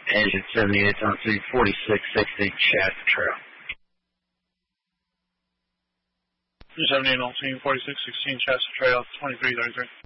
Engine 78 on 4660 Shasta Trail. 78 on 4616 Shasta Trail, 2333.